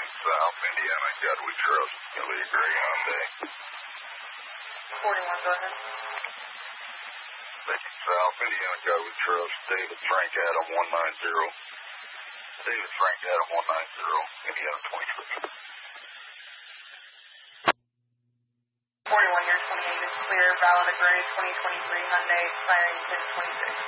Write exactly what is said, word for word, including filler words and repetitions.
South, Indiana, God we trust. Elite Gray Hyundai. forty-one, go ahead. Lincoln South, Indiana, God we trust. David Frank Adam one nine zero. David Frank Adam one nine zero, Indiana twenty-three. forty-one, your twenty-eight is clear. Valid Gray twenty twenty-three Hyundai, expiring ten twenty-six.